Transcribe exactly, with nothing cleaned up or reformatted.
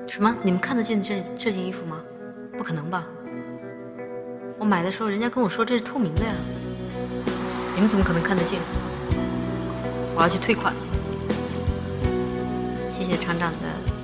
什么？你们看得见这这件衣服吗？不可能吧！我买的时候人家跟我说这是透明的呀，你们怎么可能看得见？我要去退款。谢谢厂长的